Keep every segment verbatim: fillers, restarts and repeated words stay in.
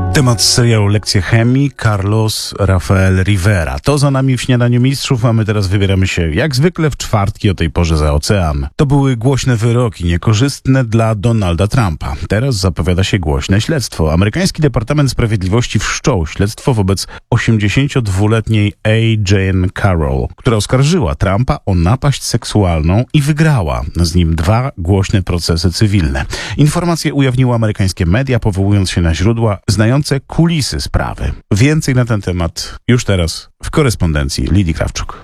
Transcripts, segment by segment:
Temat serialu Lekcje Chemii, Carlos Rafael Rivera. To za nami w Śniadaniu Mistrzów, a my teraz wybieramy się jak zwykle w czwartki o tej porze za ocean. To były głośne wyroki, niekorzystne dla Donalda Trumpa. Teraz zapowiada się głośne śledztwo. Amerykański Departament Sprawiedliwości wszczął śledztwo wobec osiemdziesięciodwuletniej A. Jean Carroll, która oskarżyła Trumpa o napaść seksualną i wygrała z nim dwa głośne procesy cywilne. Informacje ujawniły amerykańskie media, powołując się na źródła znające kulisy sprawy. Więcej na ten temat już teraz w korespondencji Lidii Krawczuk.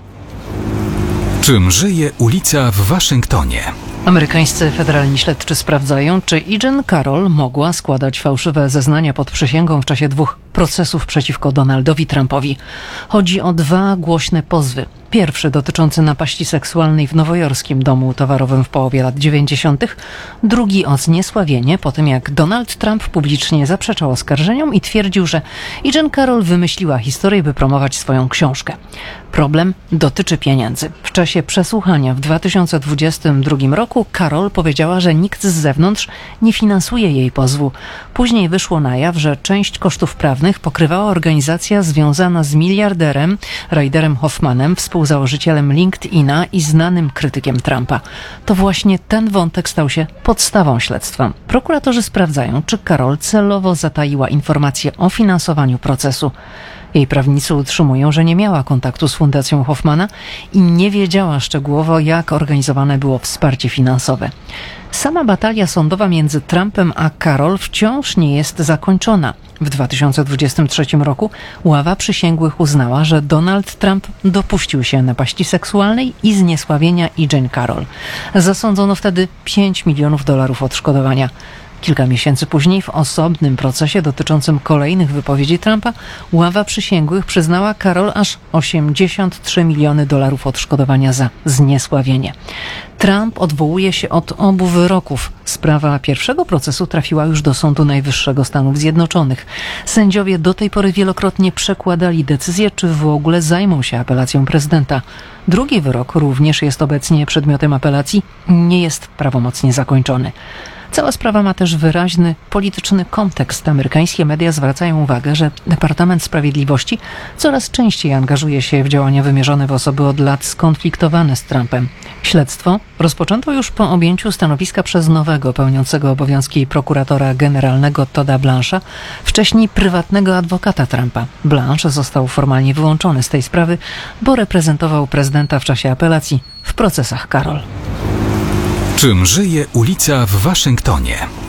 Czym żyje ulica w Waszyngtonie? Amerykańscy federalni śledczy sprawdzają, czy Jean Carroll mogła składać fałszywe zeznania pod przysięgą w czasie dwóch procesów przeciwko Donaldowi Trumpowi. Chodzi o dwa głośne pozwy. Pierwszy dotyczący napaści seksualnej w nowojorskim domu towarowym w połowie lat dziewięćdziesiątych. Drugi o zniesławienie po tym, jak Donald Trump publicznie zaprzeczał oskarżeniom i twierdził, że Jean Carroll wymyśliła historię, by promować swoją książkę. Problem dotyczy pieniędzy. W czasie przesłuchania w dwa tysiące dwudziestym drugim roku Carroll powiedziała, że nikt z zewnątrz nie finansuje jej pozwu. Później wyszło na jaw, że część kosztów prawnych pokrywała organizacja związana z miliarderem Reiderem Hoffmanem, współzałożycielem LinkedIna i znanym krytykiem Trumpa. To właśnie ten wątek stał się podstawą śledztwa. Prokuratorzy sprawdzają, czy Carroll celowo zataiła informacje o finansowaniu procesu. Jej prawnicy utrzymują, że nie miała kontaktu z Fundacją Hoffmana i nie wiedziała szczegółowo, jak organizowane było wsparcie finansowe. Sama batalia sądowa między Trumpem a Carroll wciąż nie jest zakończona. W dwa tysiące dwudziestym trzecim roku ława przysięgłych uznała, że Donald Trump dopuścił się napaści seksualnej i zniesławienia Jean Carroll. Zasądzono wtedy pięć milionów dolarów odszkodowania. Kilka miesięcy później w osobnym procesie dotyczącym kolejnych wypowiedzi Trumpa ława przysięgłych przyznała Carroll aż osiemdziesiąt trzy miliony dolarów odszkodowania za zniesławienie. Trump odwołuje się od obu wyroków. Sprawa pierwszego procesu trafiła już do Sądu Najwyższego Stanów Zjednoczonych. Sędziowie do tej pory wielokrotnie przekładali decyzję, czy w ogóle zajmą się apelacją prezydenta. Drugi wyrok również jest obecnie przedmiotem apelacji, nie jest prawomocnie zakończony. Cała sprawa ma też wyraźny polityczny kontekst. Amerykańskie media zwracają uwagę, że Departament Sprawiedliwości coraz częściej angażuje się w działania wymierzone w osoby od lat skonfliktowane z Trumpem. Śledztwo rozpoczęto już po objęciu stanowiska przez nowego, pełniącego obowiązki prokuratora generalnego Todda Blancha, wcześniej prywatnego adwokata Trumpa. Blanche został formalnie wyłączony z tej sprawy, bo reprezentował prezydenta w czasie apelacji w procesach Carroll. Czym żyje ulica w Waszyngtonie?